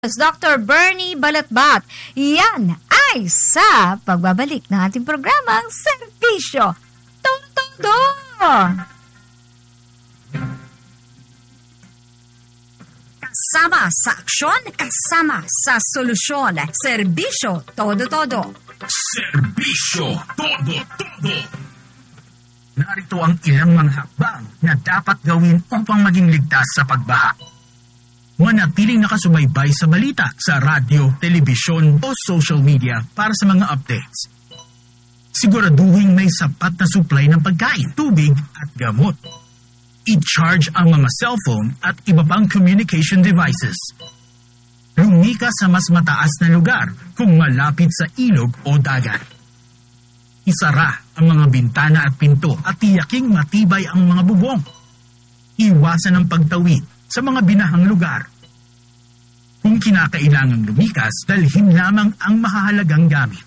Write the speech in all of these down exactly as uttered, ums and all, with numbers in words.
Doctor Bernie Balatbat. Yan ay sa pagbabalik ng ating programang Serbisyo Todo. Kasama sa aksyon, kasama sa solusyon. Serbisyo Todo-Todo. Serbisyo Todo-Todo. Narito ang ilang mga hakbang na dapat gawin upang maging ligtas sa pagbaha. Manatiling nakasubaybay sa balita sa radyo, telebisyon o social media para sa mga updates. Siguraduhin may sapat na supply ng pagkain, tubig at gamot. I-charge ang mga cellphone at iba pang communication devices. Lumika sa mas mataas na lugar kung malapit sa ilog o dagat. Isara ang mga bintana at pinto at tiyaking matibay ang mga bubong. Iwasan ang pagtawid sa mga binahang lugar. Kung kinakailangang lumikas, dalhin lamang ang mahahalagang gamit.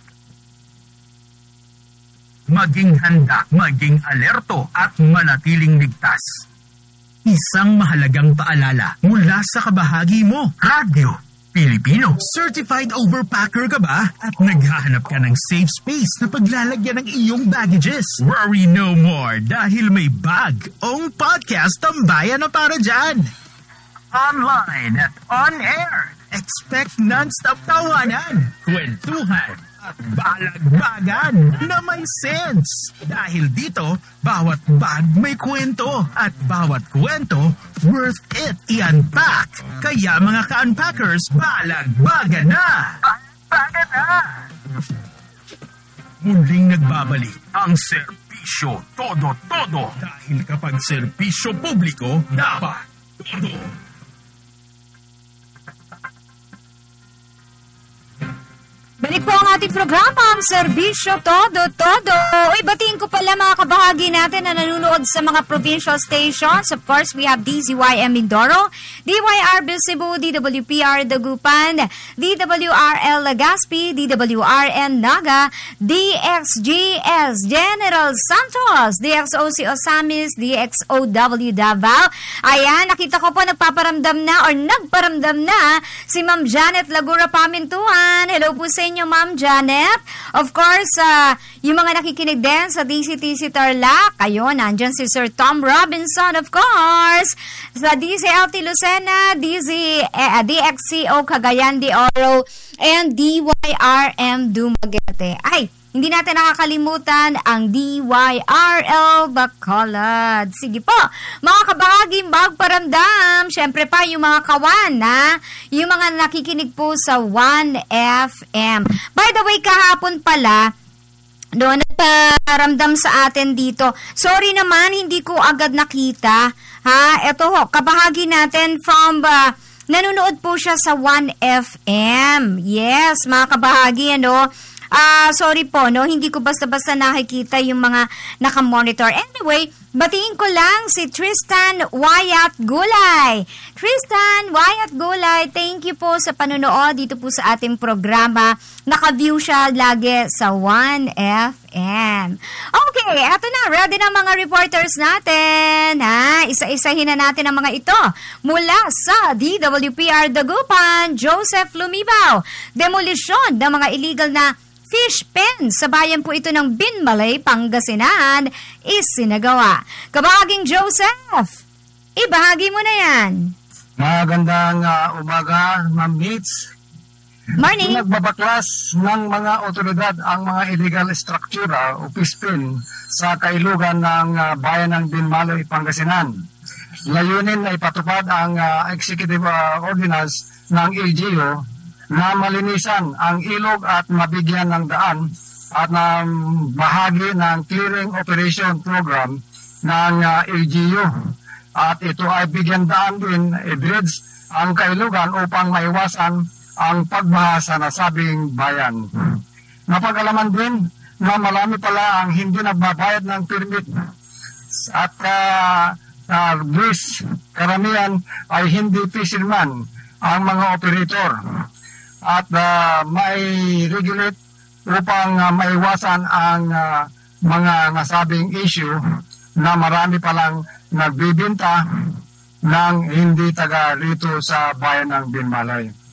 Maging handa, maging alerto at manatiling ligtas. Isang mahalagang paalala mula sa kabahagi mo, Radyo Pilipino. Certified overpacker ka ba? At naghahanap ka ng safe space na paglalagyan ng iyong baggages? Worry no more dahil may bag-ong podcast tambayan na para dyan. Online at on-air. Expect non-stop tawanan, kwentuhan, at balagbagan na may sense. Dahil dito, bawat bag may kwento at bawat kwento worth it i-unpack. Kaya mga ka-unpackers, balagbagan na! Balagbagan na! Muling nagbabalik ang Serbisyo Todo-Todo. Dahil kapag serbisyo publiko, dapat todo. Balik po ang ating programa, ang Serbisyo Todo-Todo. Uy, batiin ko pala mga kabahagi natin na nanonood sa mga provincial stations. Of course, we have D Z Y M Mindoro, D Y R Bill Cebu, D W P R Dagupan, D W R L Legazpi, D W R N Naga, D X G S General Santos, D X O C Osamis, D X O W Davao. Ayan, nakita ko po nagpaparamdam na or nagparamdam na si Ma'am Janet Lagura Pamintuan. Hello po sa inyo, Ma'am Janet. Of course, uh, yung mga nakikinig din sa D C T C Tarlac, kayo, nandyan si Sir Tom Robinson, of course. Sa D C L T Lucena, D Z, eh, D X C O Cagayan de Oro, and D Y R M Dumaguete. Ay, hindi natin nakakalimutan ang D Y R L Bacolod. Sige po, mga kabahagi, magparamdam. Siyempre pa yung mga kawan, ha? Yung mga nakikinig po sa one F M. By the way, kahapon pala, doon nagparamdam sa atin dito. Sorry naman, hindi ko agad nakita. Ha? Ito ho, kabahagi natin from... Uh, nanonood po siya sa one F M. Yes, mga kabahagi, ano? Ah, uh, sorry po, no? Hindi ko basta-basta nakikita yung mga nakamonitor. Anyway, batiin ko lang si Tristan Wyatt Gulay. Tristan Wyatt Gulay, thank you po sa panonood dito po sa ating programa. Naka-view siya lagi sa one F M. Okay, eto na. Ready na mga reporters natin. Ha? Isa-isahin na natin ang mga ito. Mula sa D W P R Dagupan, Joseph Lumibaw. Demolisyon ng mga illegal na fish pen sa bayan po ito ng Binmalay, Pangasinan, isinagawa. Kabahaging Joseph, ibahagi mo na yan. Magandang uh, umaga, Ma'am Beats. Morning. Nagbabaklas ng mga otoridad ang mga illegal structura o fish pen sa kailugan ng uh, bayan ng Binmalay, Pangasinan. Layunin na ipatupad ang uh, executive uh, ordinance ng L G U na malinisan ang ilog at mabigyan ng daan at na bahagi ng clearing operation program ng uh, L G U. At ito ay bigyan daan din, i-dredge ang kailugan upang maiwasan ang pagbaha sa nasabing bayan. Napag-alaman din na marami pala ang hindi nagbabayad ng permit at uh, uh, buwis, karamihan ay hindi fisherman ang mga operator. At uh, may regulate upang uh, maiwasan ang uh, mga nasabing issue na marami palang nagbibinta ng hindi taga rito sa bayan ng Binmalay.